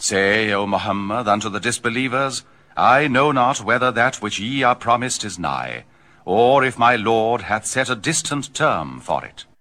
Say, O Muhammad, unto the disbelievers, I know not whether that which ye are promised is nigh, or if my Lord hath set a distant term for it.